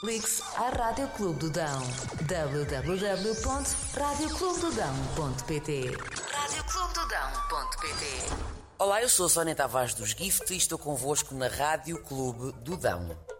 Ligue-se à Rádio Clube do Dão. www.radioclubedodão.pt radioclubedodão.pt. Olá, eu sou a Sónia Tavares dos Gift e estou convosco na Rádio Clube do Dão.